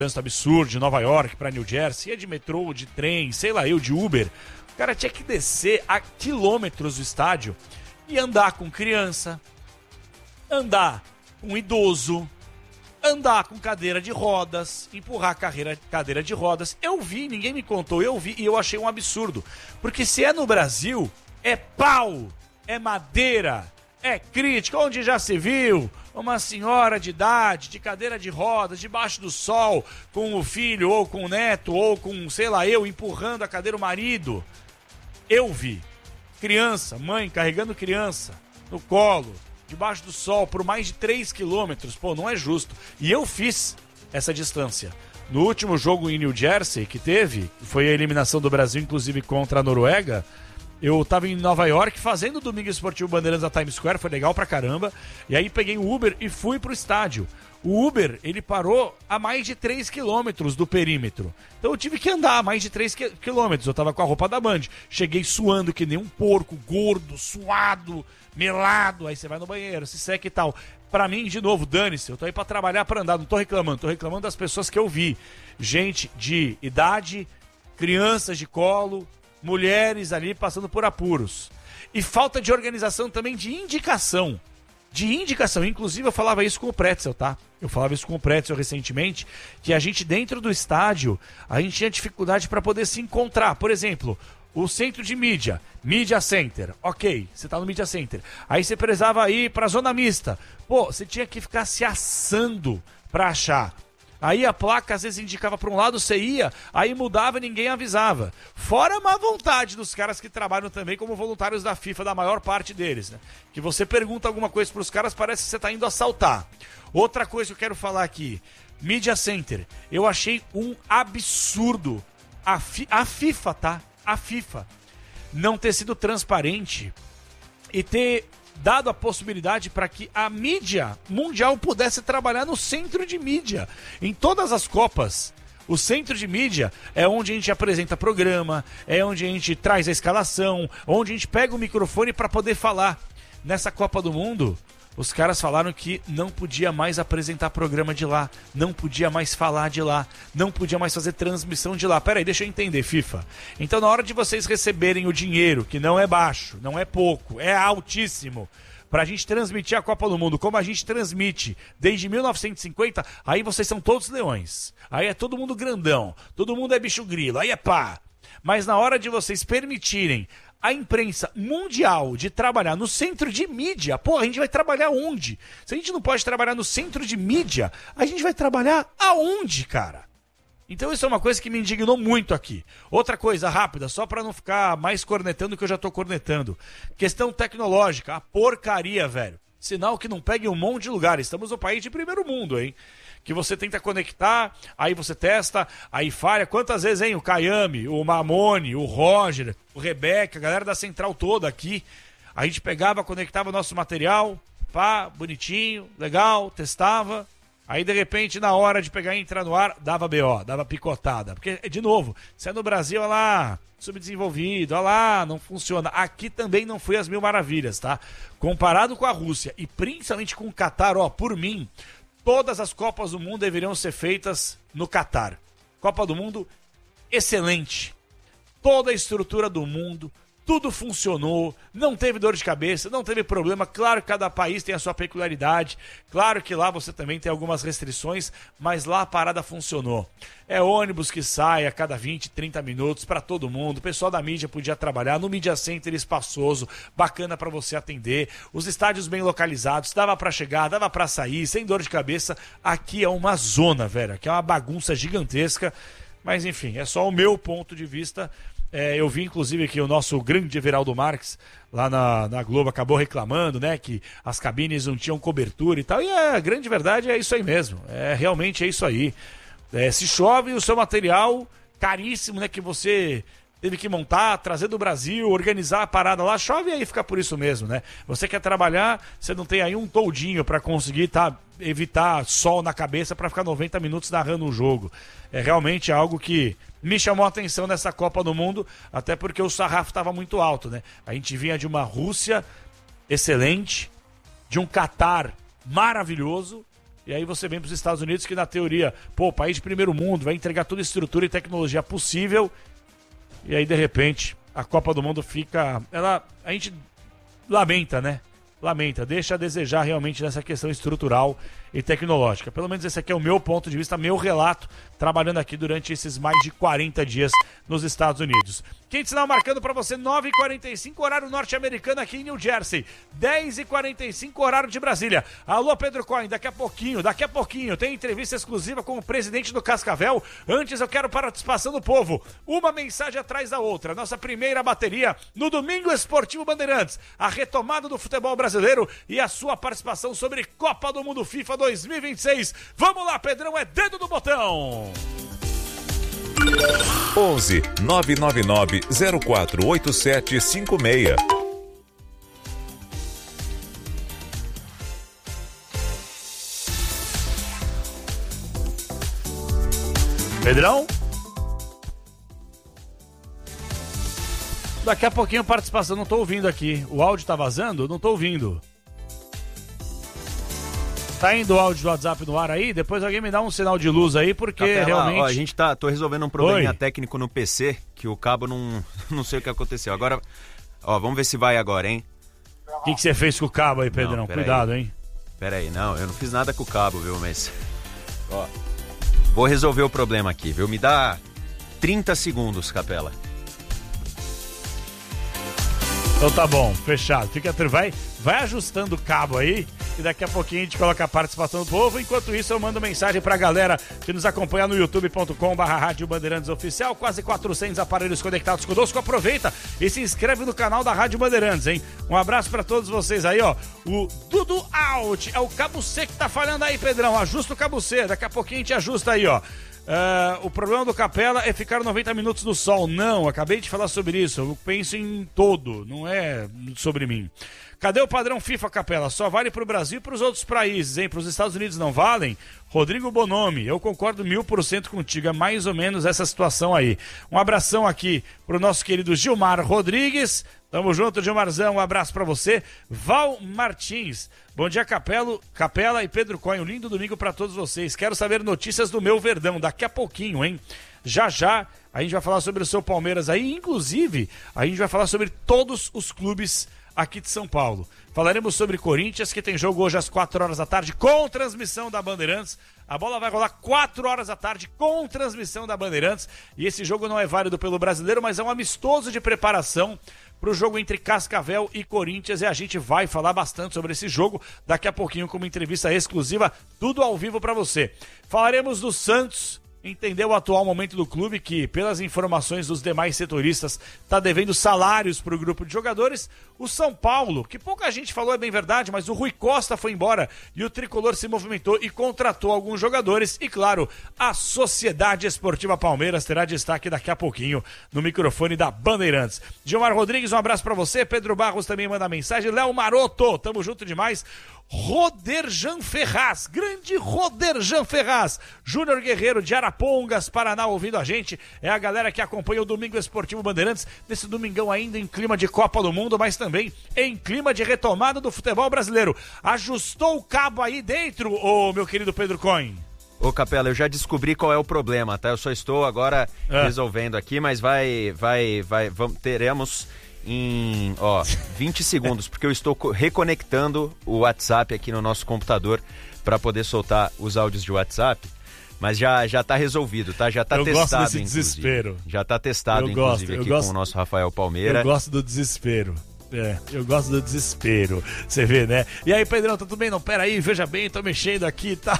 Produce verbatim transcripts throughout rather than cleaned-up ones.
trânsito absurdo de Nova York para New Jersey, ia de metrô, de trem, sei lá eu, de Uber. O cara tinha que descer a quilômetros do estádio e andar com criança, andar com idoso, andar com cadeira de rodas, empurrar carreira, cadeira de rodas. Eu vi, ninguém me contou, eu vi e eu achei um absurdo. Porque se é no Brasil, é pau, é madeira, é crítica, onde já se viu uma senhora de idade, de cadeira de rodas, debaixo do sol, com o filho, ou com o neto, ou com, sei lá, eu, empurrando a cadeira o marido. Eu vi. Criança, mãe carregando criança no colo, debaixo do sol, por mais de três quilômetros. Pô, não é justo. E eu fiz essa distância. No último jogo em New Jersey que teve, foi a eliminação do Brasil, inclusive contra a Noruega, eu tava em Nova York fazendo o Domingo Esportivo Bandeirantes da Times Square, foi legal pra caramba. E aí peguei o Uber e fui pro estádio. O Uber, ele parou a mais de três quilômetros do perímetro. Então eu tive que andar a mais de três quilômetros. Eu tava com a roupa da Band. Cheguei suando que nem um porco, gordo, suado, melado. Aí você vai no banheiro, se seca e tal. Pra mim, de novo, dane-se. Eu tô aí pra trabalhar, pra andar. Não tô reclamando. Tô reclamando das pessoas que eu vi. Gente de idade, crianças de colo, mulheres ali passando por apuros. E falta de organização também, de indicação. De indicação. Inclusive, eu falava isso com o Pretzel, tá? Eu falava isso com o Pretzel recentemente, que a gente, dentro do estádio, a gente tinha dificuldade para poder se encontrar. Por exemplo, o centro de mídia, Media Center. Ok, você tá no Media Center. Aí você precisava ir pra zona mista. Pô, você tinha que ficar se assando pra achar. Aí a placa às vezes indicava para um lado, você ia, aí mudava e ninguém avisava. Fora a má vontade dos caras que trabalham também como voluntários da FIFA, da maior parte deles, né? Que você pergunta alguma coisa pros caras, parece que você tá indo assaltar. Outra coisa que eu quero falar aqui, Media Center. Eu achei um absurdo a, fi, a FIFA, tá? A FIFA não ter sido transparente e ter dado a possibilidade para que a mídia mundial pudesse trabalhar no centro de mídia. Em todas as Copas, o centro de mídia é onde a gente apresenta programa, é onde a gente traz a escalação, onde a gente pega o microfone para poder falar. Nessa Copa do Mundo, os caras falaram que não podia mais apresentar programa de lá, não podia mais falar de lá, não podia mais fazer transmissão de lá. Peraí, deixa eu entender, FIFA. Então, na hora de vocês receberem o dinheiro, que não é baixo, não é pouco, é altíssimo, pra gente transmitir a Copa do Mundo, como a gente transmite desde mil novecentos e cinquenta, aí vocês são todos leões. Aí é todo mundo grandão, todo mundo é bicho grilo, aí é pá. Mas na hora de vocês permitirem a imprensa mundial de trabalhar no centro de mídia, pô, a gente vai trabalhar onde? Se a gente não pode trabalhar no centro de mídia, a gente vai trabalhar aonde, cara? Então isso é uma coisa que me indignou muito aqui. Outra coisa rápida, só para não ficar mais cornetando que eu já tô cornetando. Questão tecnológica, a porcaria, velho. Sinal que não pegue um monte de lugar. Estamos no país de primeiro mundo, hein? Que você tenta conectar, aí você testa, aí falha. Quantas vezes, hein? O Kayame, o Mamone, o Roger, o Rebeca, a galera da central toda aqui. A gente pegava, conectava o nosso material, pá, bonitinho, legal, testava. Aí, de repente, na hora de pegar e entrar no ar, dava B O, dava picotada. Porque, de novo, se é no Brasil, olha lá, subdesenvolvido, olha lá, não funciona. Aqui também não foi as mil maravilhas, tá? Comparado com a Rússia e principalmente com o Catar, ó, por mim, todas as Copas do Mundo deveriam ser feitas no Catar. Copa do Mundo, excelente. Toda a estrutura do mundo, tudo funcionou, não teve dor de cabeça, não teve problema. Claro que cada país tem a sua peculiaridade, claro que lá você também tem algumas restrições, mas lá a parada funcionou. É ônibus que sai a cada vinte, trinta minutos para todo mundo, o pessoal da mídia podia trabalhar, no Media Center espaçoso, bacana para você atender, os estádios bem localizados, dava para chegar, dava para sair, sem dor de cabeça. Aqui é uma zona, velho, aqui é uma bagunça gigantesca, mas enfim, é só o meu ponto de vista. É, eu vi, inclusive, que o nosso grande Everaldo Marques, lá na, na Globo, acabou reclamando, né, que as cabines não tinham cobertura e tal, e a grande verdade é isso aí mesmo, é, realmente é isso aí. É, se chove, o seu material caríssimo, né, que você teve que montar, trazer do Brasil, organizar a parada lá, chove aí, fica por isso mesmo, né? Você quer trabalhar, você não tem aí um toldinho para conseguir, tá, evitar sol na cabeça para ficar noventa minutos narrando um jogo. É realmente algo que me chamou a atenção nessa Copa do Mundo, até porque o sarrafo estava muito alto, né? A gente vinha de uma Rússia excelente, de um Catar maravilhoso, E aí você vem para os Estados Unidos que, na teoria, pô, país de primeiro mundo, vai entregar toda a estrutura e tecnologia possível. E aí, de repente, a Copa do Mundo fica... Ela, a gente lamenta, né? Lamenta, deixa a desejar realmente nessa questão estrutural e tecnológica. Pelo menos esse aqui é o meu ponto de vista, meu relato, trabalhando aqui durante esses mais de quarenta dias nos Estados Unidos. Quinto sinal marcando para você, nove e quarenta e cinco, horário norte-americano aqui em New Jersey. dez e quarenta e cinco, horário de Brasília. Alô, Pedro Coin, daqui a pouquinho, daqui a pouquinho, tem entrevista exclusiva com o presidente do Cascavel. Antes eu quero participação do povo. Uma mensagem atrás da outra. Nossa primeira bateria no Domingo Esportivo Bandeirantes. A retomada do futebol brasileiro e a sua participação sobre Copa do Mundo FIFA dois mil e vinte e seis. Vamos lá, Pedrão, é dedo no botão. onze nove nove nove zero quatro oito sete cinco seis. Pedrão? Daqui a pouquinho a participação, não tô ouvindo aqui. O áudio tá vazando? Não tô ouvindo. Tá indo o áudio do WhatsApp no ar aí? Depois alguém me dá um sinal de luz aí, porque Capela, realmente... Ó, a gente tá, tô resolvendo um probleminha Oi. técnico no P C, que o cabo não, não sei o que aconteceu. Agora, ó, vamos ver se vai agora, hein? O que que você fez com o cabo aí, Pedrão? Não, pera Cuidado, aí. hein? Pera aí, não, eu não fiz nada com o cabo, viu, mas... Ó, vou resolver o problema aqui, viu? Me dá trinta segundos, Capela. Então tá bom, fechado. Fica, vai, vai ajustando o cabo aí e daqui a pouquinho a gente coloca a participação do povo. Enquanto isso, eu mando mensagem pra galera que nos acompanha no youtube ponto com barra Rádio Bandeirantes Oficial. Quase quatrocentos aparelhos conectados conosco. Aproveita e se inscreve no canal da Rádio Bandeirantes, hein? Um abraço pra todos vocês aí, ó. O Dudu Out é o cabo C que tá falhando aí, Pedrão. Ajusta o cabo C. Daqui a pouquinho a gente ajusta aí, ó. Uh, o problema do Capela é ficar noventa minutos no sol. Não, acabei de falar sobre isso. Eu penso em todo, não é sobre mim. Cadê o padrão FIFA, Capela? Só vale pro Brasil e pros outros países, hein? Pros Estados Unidos não valem? Rodrigo Bonomi, eu concordo mil por cento contigo. É mais ou menos essa situação aí. Um abração aqui pro nosso querido Gilmar Rodrigues. Tamo junto, Gilmarzão. Um abraço pra você. Val Martins. Bom dia, Capelo, Capela e Pedro Coin. Um lindo domingo pra todos vocês. Quero saber notícias do meu Verdão daqui a pouquinho, hein? Já já a gente vai falar sobre o seu Palmeiras aí. Inclusive, a gente vai falar sobre todos os clubes aqui de São Paulo. Falaremos sobre Corinthians, que tem jogo hoje às quatro horas da tarde com transmissão da Bandeirantes. A bola vai rolar quatro horas da tarde com transmissão da Bandeirantes. E esse jogo não é válido pelo brasileiro, mas é um amistoso de preparação para o jogo entre Cascavel e Corinthians. E a gente vai falar bastante sobre esse jogo daqui a pouquinho com uma entrevista exclusiva, tudo ao vivo para você. Falaremos do Santos. Entender o atual momento do clube, que, pelas informações dos demais setoristas, está devendo salários para o grupo de jogadores. O São Paulo, que pouca gente falou, é bem verdade, mas o Rui Costa foi embora e o Tricolor se movimentou e contratou alguns jogadores. E, claro, a Sociedade Esportiva Palmeiras terá destaque daqui a pouquinho no microfone da Bandeirantes. Gilmar Rodrigues, um abraço para você. Pedro Barros também manda mensagem. Léo Maroto, tamo junto demais. Roderjan Ferraz, grande Roderjan Ferraz, Júnior Guerreiro de Arapongas, Paraná, ouvindo a gente. É a galera que acompanha o Domingo Esportivo Bandeirantes, nesse domingão ainda em clima de Copa do Mundo, mas também em clima de retomada do futebol brasileiro. Ajustou o cabo aí dentro, ô meu querido Pedro Coin? Ô, Capela, eu já descobri qual é o problema, tá? Eu só estou agora é. resolvendo aqui, mas vai, vai, vai, vamos, teremos... em, ó, vinte segundos, porque eu estou reconectando o WhatsApp aqui no nosso computador para poder soltar os áudios de WhatsApp, mas já, já tá resolvido, tá? Já tá eu testado, gosto desse inclusive. desespero. Já tá testado, eu inclusive, gosto, aqui gosto, com o nosso Rafael Palmeira. Eu gosto do desespero. É, eu gosto do desespero. Você vê, né? E aí, Pedrão, tá tudo bem? Não, pera aí, veja bem, tô mexendo aqui, tá?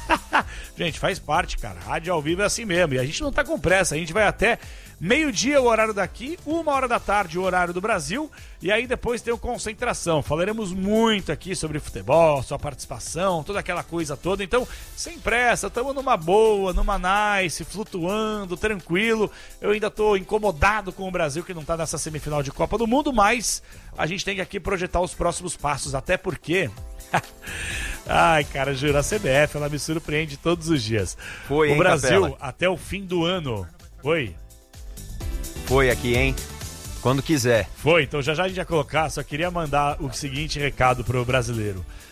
Gente, faz parte, cara. Rádio ao vivo é assim mesmo. E a gente não tá com pressa, a gente vai até meio-dia o horário daqui, uma hora da tarde o horário do Brasil, e aí depois tem o Concentração. Falaremos muito aqui sobre futebol, sua participação, toda aquela coisa toda. Então, sem pressa, estamos numa boa, numa nice, flutuando, tranquilo. Eu ainda tô incomodado com o Brasil que não tá nessa semifinal de Copa do Mundo, mas a gente tem que aqui projetar os próximos passos, até porque... Ai, cara, juro, a C B F, ela me surpreende todos os dias. Foi, o hein, Brasil, Capela? até o fim do ano... Oi? Foi aqui, hein? Quando quiser. Foi, então já já a gente ia colocar, só queria mandar o seguinte recado pro brasileiro.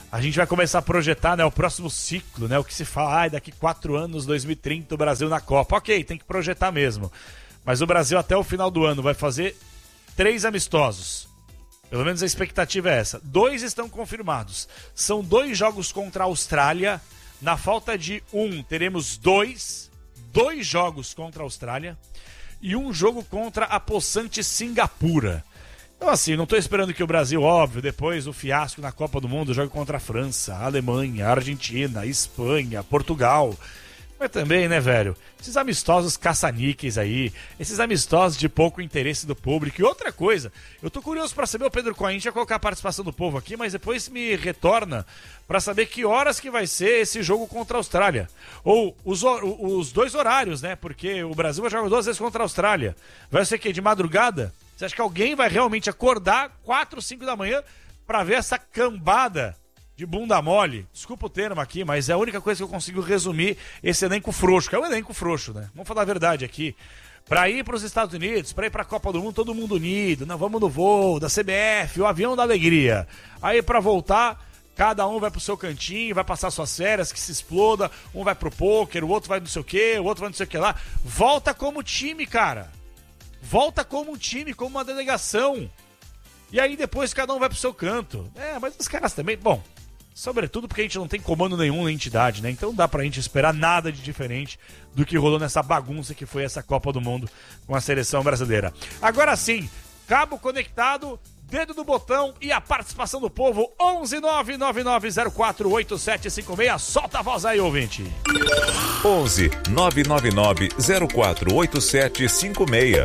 a gente vai começar a projetar, né, o próximo ciclo, né, o que se fala, ah, daqui quatro anos, dois mil e trinta, o Brasil na Copa. Ok, tem que projetar mesmo. Mas o Brasil até o final do ano vai fazer três amistosos. Pelo menos a expectativa é essa. Dois estão confirmados. São dois jogos contra a Austrália. Na falta de um, teremos dois. Dois jogos contra a Austrália. E um jogo contra a possante Singapura. Então assim, não estou esperando que o Brasil, óbvio, depois do fiasco na Copa do Mundo, jogue contra a França, a Alemanha, a Argentina, a Espanha, Portugal. Mas também, né, velho, esses amistosos caça-níqueis aí, esses amistosos de pouco interesse do público. E outra coisa, eu tô curioso para saber, o Pedro Coin, a gente vai colocar a participação do povo aqui, mas depois me retorna para saber que horas que vai ser esse jogo contra a Austrália. Ou os, os dois horários, né, porque o Brasil vai jogar duas vezes contra a Austrália. Vai ser o quê, de madrugada? Você acha que alguém vai realmente acordar quatro, cinco da manhã para ver essa cambada de bunda mole? Desculpa o termo aqui, mas é a única coisa que eu consigo resumir esse elenco frouxo, que é o elenco frouxo, né? Vamos falar a verdade aqui. Para ir para os Estados Unidos, para ir para a Copa do Mundo, todo mundo unido, não, vamos no voo da C B F, o avião da alegria. Aí para voltar, cada um vai pro seu cantinho, vai passar suas férias, que se exploda, um vai pro pôquer, o outro vai não sei o quê, o outro vai não sei o que lá. Volta como time, cara. Volta como um time, como uma delegação. E aí depois cada um vai pro seu canto. É, mas os caras também, bom, sobretudo porque a gente não tem comando nenhum na entidade, né? Então não dá pra gente esperar nada de diferente do que rolou nessa bagunça que foi essa Copa do Mundo com a seleção brasileira. Agora sim, cabo conectado, dedo no botão e a participação do povo. onze nove nove nove zero quatro oito sete cinco seis. Solta a voz aí, ouvinte. onze nove nove nove zero quatro oito sete cinco seis.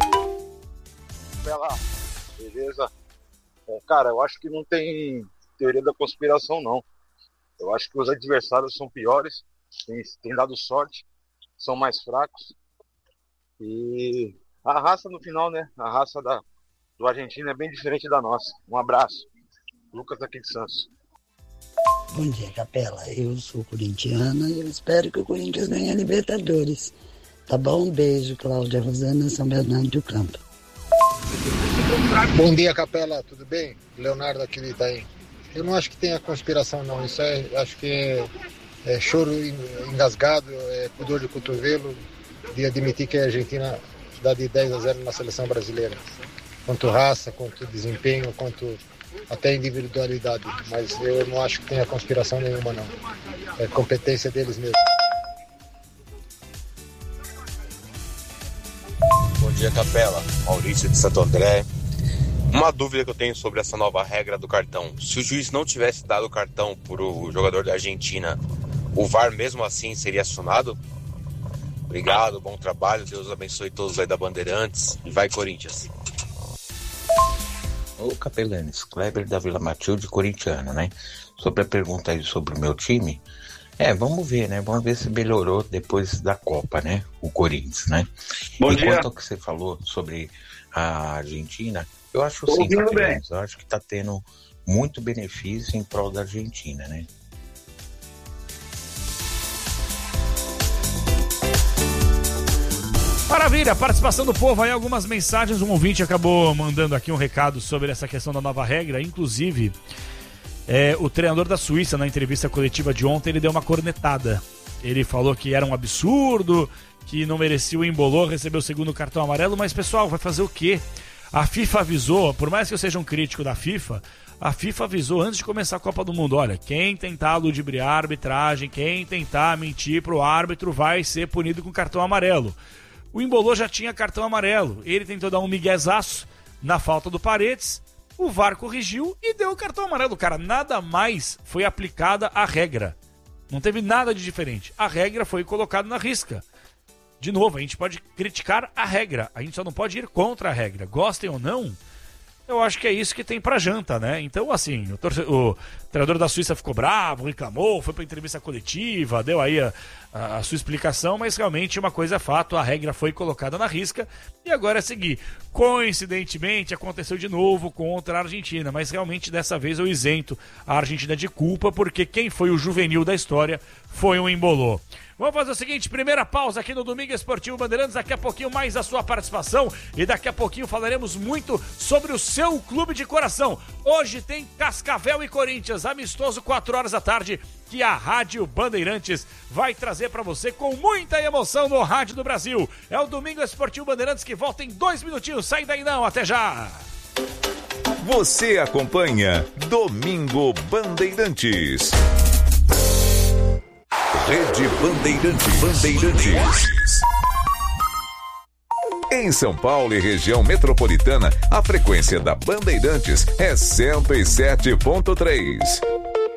Bela, beleza? É, cara, eu acho que não tem teoria da conspiração, não. Eu acho que os adversários são piores, têm, têm dado sorte, são mais fracos. E a raça no final, né? A raça da, do argentino é bem diferente da nossa. Um abraço. Lucas aqui de Santos. Bom dia, Capela. Eu sou corintiana e eu espero que o Corinthians ganhe a Libertadores. Tá bom? Um beijo, Cláudia Rosana, São Bernardo do Campo. Bom dia, Capela, tudo bem? Leonardo aqui do Itaim. Eu não acho que tenha conspiração, não. Isso é, acho que é, é choro engasgado, é pudor de cotovelo de admitir que a Argentina dá de dez a zero na seleção brasileira. Quanto raça, quanto desempenho, quanto até individualidade. Mas eu não acho que tenha conspiração nenhuma, não. É competência deles mesmo. Bom dia, Capela. Maurício de Santo André. Uma dúvida que eu tenho sobre essa nova regra do cartão. Se o juiz não tivesse dado o cartão para o jogador da Argentina, o V A R mesmo assim seria acionado? Obrigado, bom trabalho. Deus abençoe todos aí da Bandeirantes. E vai, Corinthians. Ô, Capelanes, Kleber da Vila Matilde, corintiano, né? Sobre a pergunta aí sobre o meu time, é, vamos ver, né? Vamos ver se melhorou depois da Copa, né? O Corinthians, né? Bom e dia. quanto ao que você falou sobre a Argentina, eu acho sim, Capelanes, eu acho que tá tendo muito benefício em prol da Argentina, né? Maravilha, participação do povo aí, algumas mensagens. Um ouvinte acabou mandando aqui um recado sobre essa questão da nova regra. Inclusive, é, o treinador da Suíça, na entrevista coletiva de ontem, ele deu uma cornetada. Ele falou que era um absurdo, que não merecia o embolou, recebeu o segundo cartão amarelo. Mas, pessoal, vai fazer o quê? A FIFA avisou, por mais que eu seja um crítico da FIFA, a FIFA avisou antes de começar a Copa do Mundo: olha, quem tentar ludibriar a arbitragem, quem tentar mentir pro árbitro vai ser punido com cartão amarelo. O Embolô já tinha cartão amarelo. Ele tentou dar um miguezaço na falta do Paredes. O V A R corrigiu e deu o cartão amarelo. Cara, nada mais foi aplicada a regra. Não teve nada de diferente. A regra foi colocada na risca. De novo, a gente pode criticar a regra. A gente só não pode ir contra a regra. Gostem ou não, eu acho que é isso que tem pra janta, né? Então, assim, o, torce... o treinador da Suíça ficou bravo, reclamou, foi pra entrevista coletiva, deu aí a, a, a sua explicação, mas realmente uma coisa é fato, a regra foi colocada na risca e agora é seguir. Coincidentemente, aconteceu de novo contra a Argentina, mas realmente dessa vez eu isento a Argentina de culpa, porque quem foi o juvenil da história foi um embolô. Vamos fazer o seguinte, primeira pausa aqui no Domingo Esportivo Bandeirantes, daqui a pouquinho mais a sua participação e daqui a pouquinho falaremos muito sobre o seu clube de coração. Hoje tem Cascavel e Corinthians, amistoso quatro horas da tarde, que a Rádio Bandeirantes vai trazer para você com muita emoção no Rádio do Brasil. É o Domingo Esportivo Bandeirantes que volta em dois minutinhos, sai daí não, até já! Você acompanha Domingo Bandeirantes. Rede Bandeirantes. Bandeirantes. Em São Paulo e região metropolitana, a frequência da Bandeirantes é cento e sete ponto três.